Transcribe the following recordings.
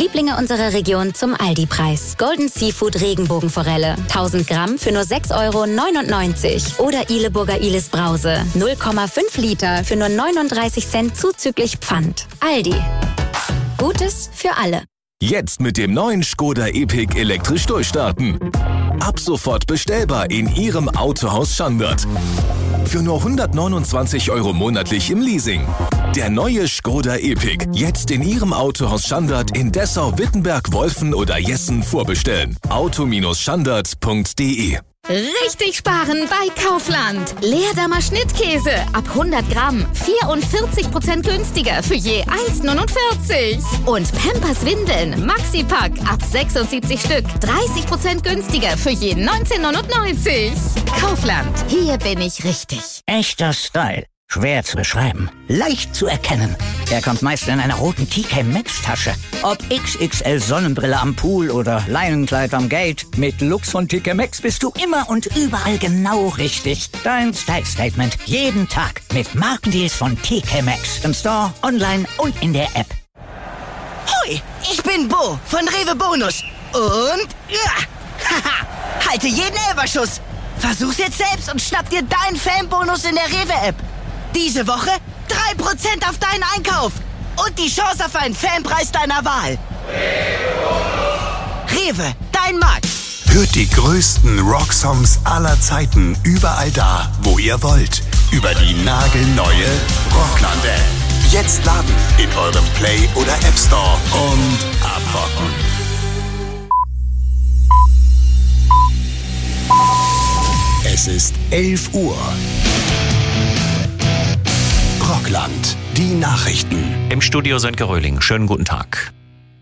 Lieblinge unserer Region zum Aldi-Preis. Golden Seafood Regenbogenforelle. 1000 Gramm für nur 6,99 € Oder Ihleburger Ihles Brause. 0,5 Liter für nur 39 Cent zuzüglich Pfand. Aldi. Gutes für alle. Jetzt mit dem neuen Škoda Epiq elektrisch durchstarten. Ab sofort bestellbar in Ihrem Autohaus Schandert. Für nur 129 € monatlich im Leasing. Der neue Škoda Epiq. Jetzt in Ihrem Autohaus Schandert in Dessau, Wittenberg, Wolfen oder Jessen vorbestellen. auto-schandert.de. Richtig sparen bei Kaufland. Leerdammer Schnittkäse ab 100 Gramm 44% günstiger für je 1,49 €. Und Pampers Windeln Maxi-Pack ab 76 Stück 30% günstiger für je 19,99 €. Kaufland, hier bin ich richtig. Echter Style. Schwer zu beschreiben, leicht zu erkennen. Er kommt meist in einer roten TK Maxx Tasche. Ob XXL Sonnenbrille am Pool oder Leinenkleid am Gate, mit Lux von TK Maxx bist du immer und überall genau richtig. Dein Style Statement jeden Tag mit Markendeals von TK Maxx. Im Store, online und in der App. Hoi, ich bin Bo von Rewe Bonus. Und haha, halte jeden Elferschuss. Versuch's jetzt selbst und schnapp dir deinen Fanbonus in der Rewe-App. Diese Woche 3% auf deinen Einkauf und die Chance auf einen Fanpreis deiner Wahl. Rewe, dein Markt. Hört die größten Rocksongs aller Zeiten überall da, wo ihr wollt. Über die nagelneue Rockland-App. Jetzt laden in eurem Play- oder App Store und abrocken. Es ist 11 Uhr. Rockland, die Nachrichten. Im Studio Sönke Röhling. Schönen guten Tag.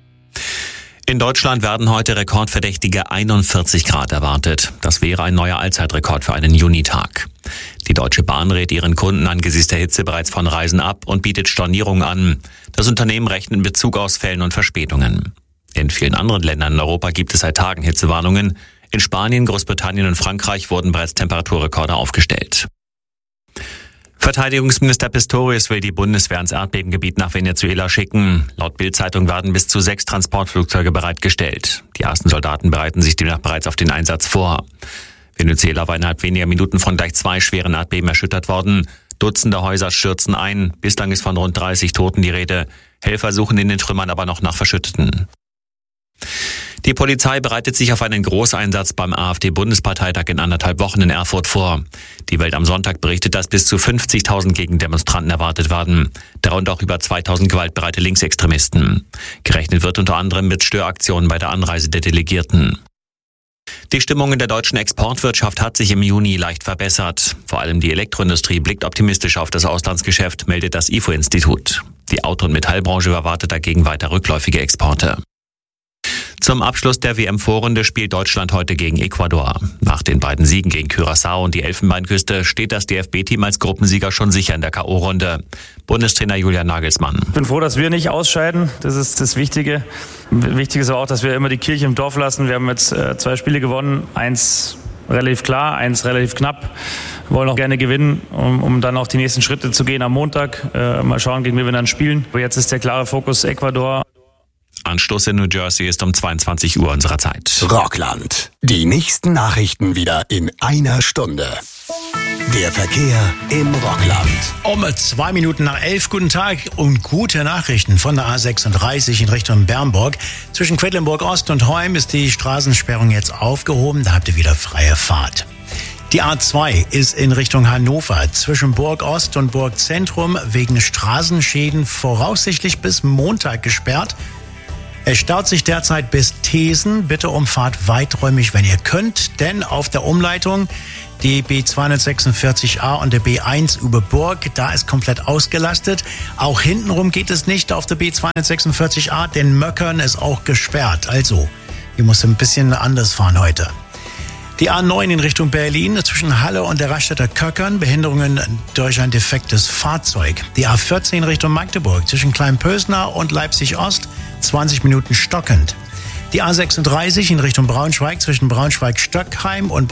In Deutschland werden heute rekordverdächtige 41 Grad erwartet. Das wäre ein neuer Allzeitrekord für einen Junitag. Die Deutsche Bahn rät ihren Kunden angesichts der Hitze bereits von Reisen ab und bietet Stornierungen an. Das Unternehmen rechnet mit Zugausfällen und Verspätungen. In vielen anderen Ländern in Europa gibt es seit Tagen Hitzewarnungen. In Spanien, Großbritannien und Frankreich wurden bereits Temperaturrekorde aufgestellt. Verteidigungsminister Pistorius will die Bundeswehr ins Erdbebengebiet nach Venezuela schicken. Laut Bild-Zeitung werden bis zu 6 Transportflugzeuge bereitgestellt. Die ersten Soldaten bereiten sich demnach bereits auf den Einsatz vor. Venezuela war innerhalb weniger Minuten von gleich 2 schweren Erdbeben erschüttert worden. Dutzende Häuser stürzen ein. Bislang ist von rund 30 Toten die Rede. Helfer suchen in den Trümmern aber noch nach Verschütteten. Die Polizei bereitet sich auf einen Großeinsatz beim AfD-Bundesparteitag in 1,5 Wochen in Erfurt vor. Die Welt am Sonntag berichtet, dass bis zu 50.000 Gegendemonstranten erwartet werden. Darunter auch über 2.000 gewaltbereite Linksextremisten. Gerechnet wird unter anderem mit Störaktionen bei der Anreise der Delegierten. Die Stimmung in der deutschen Exportwirtschaft hat sich im Juni leicht verbessert. Vor allem die Elektroindustrie blickt optimistisch auf das Auslandsgeschäft, meldet das IFO-Institut. Die Auto- und Metallbranche erwartet dagegen weiter rückläufige Exporte. Zum Abschluss der WM-Vorrunde spielt Deutschland heute gegen Ecuador. Nach den beiden Siegen gegen Curaçao und die Elfenbeinküste steht das DFB-Team als Gruppensieger schon sicher in der K.O.-Runde. Bundestrainer Julian Nagelsmann. Ich bin froh, dass wir nicht ausscheiden. Das ist das Wichtige. Wichtig ist aber auch, dass wir immer die Kirche im Dorf lassen. Wir haben jetzt 2 Spiele gewonnen. 1 relativ klar, 1 relativ knapp. Wir wollen auch gerne gewinnen, um dann auch die nächsten Schritte zu gehen am Montag. Mal schauen, gegen wen wir dann spielen. Aber jetzt ist der klare Fokus Ecuador. Anstoß in New Jersey ist um 22 Uhr unserer Zeit. Rockland. Die nächsten Nachrichten wieder in einer Stunde. Der Verkehr im Rockland. Um 2 Minuten nach 11. Guten Tag und gute Nachrichten von der A36 in Richtung Bernburg. Zwischen Quedlinburg Ost und Heum ist die Straßensperrung jetzt aufgehoben. Da habt ihr wieder freie Fahrt. Die A2 ist in Richtung Hannover zwischen Burg Ost und Burg Zentrum wegen Straßenschäden voraussichtlich bis Montag gesperrt. Es staut sich derzeit bis Thesen. Bitte umfahrt weiträumig, wenn ihr könnt, denn auf der Umleitung die B246a und der B1 über Burg, da ist komplett ausgelastet. Auch hintenrum geht es nicht auf der B246a, denn Möckern ist auch gesperrt. Also, ihr müsst ein bisschen anders fahren heute. Die A9 in Richtung Berlin zwischen Halle und der Raststätter Köckern, Behinderungen durch ein defektes Fahrzeug. Die A14 Richtung Magdeburg zwischen Kleinpösnar und Leipzig-Ost, 20 Minuten stockend. Die A36 in Richtung Braunschweig zwischen Braunschweig-Stöckheim und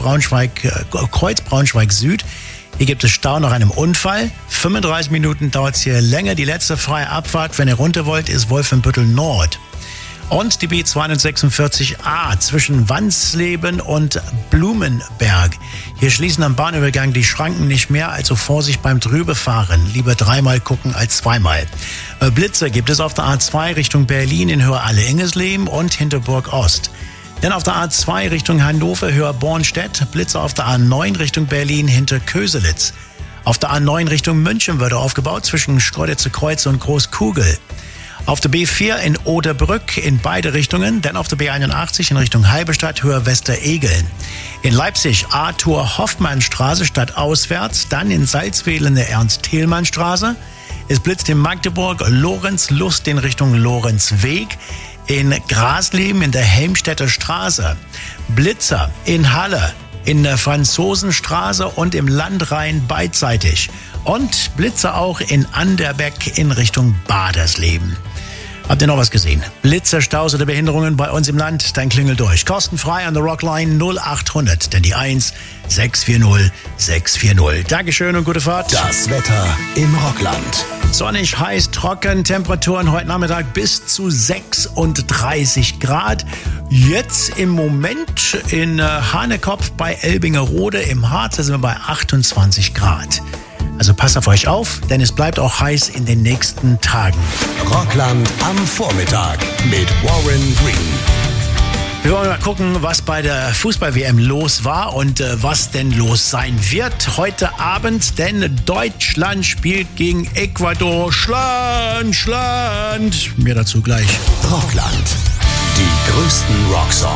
Kreuz Braunschweig Süd. Hier gibt es Stau nach einem Unfall. 35 Minuten dauert es hier länger. Die letzte freie Abfahrt, wenn ihr runter wollt, ist Wolfenbüttel Nord. Und die B246a zwischen Wansleben und Blumenberg. Hier schließen am Bahnübergang die Schranken nicht mehr, also Vorsicht beim Drübefahren. Lieber dreimal gucken als zweimal. Blitzer gibt es auf der A2 Richtung Berlin in Höhe Alle-Ingesleben und Hinterburg Ost. Dann auf der A2 Richtung Hannover, Höhe Bornstedt, Blitzer auf der A9 Richtung Berlin hinter Köselitz. Auf der A9 Richtung München wird aufgebaut zwischen Schkeuditzer Kreuz und Großkugel. Auf der B4 in Oderbrück in beide Richtungen, dann auf der B81 in Richtung Halberstadt, Höhe Westeregeln. In Leipzig Arthur-Hoffmann-Straße stadtauswärts, dann in Salzwedel in der Ernst-Thälmann-Straße. Es blitzt in Magdeburg Lorenz-Lust in Richtung Lorenzweg. In Grasleben in der Helmstedter Straße. Blitzer in Halle, in der Franzosenstraße und im Landrhein beidseitig. Und Blitzer auch in Anderbeck in Richtung Badersleben. Habt ihr noch was gesehen? Blitzer, Staus oder Behinderungen bei uns im Land? Dann klingel durch. Kostenfrei an der Rockline 0800, denn die 1 640 640. Dankeschön und gute Fahrt. Das Wetter im Rockland. Sonnig, heiß, trocken, Temperaturen heute Nachmittag bis zu 36 Grad. Jetzt im Moment in Hanekopf bei Elbingerode im Harz, da sind wir bei 28 Grad. Also passt auf euch auf, denn es bleibt auch heiß in den nächsten Tagen. Rockland am Vormittag mit Warren Green. Wir wollen mal gucken, was bei der Fußball-WM los war und was denn los sein wird heute Abend, denn Deutschland spielt gegen Ecuador. Schland! Mehr dazu gleich. Rockland. Die größten Rocksongs.